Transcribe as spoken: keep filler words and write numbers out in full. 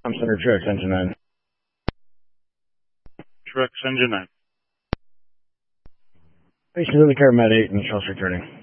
I'm Center Trucks, Engine nine. Trucks, Engine nine. Patient in the car, Med eight, and Charles returning.